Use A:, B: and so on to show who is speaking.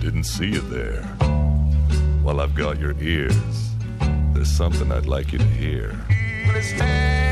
A: didn't see you there. While I've got your ears, there's something I'd like you to hear.
B: Well, it's time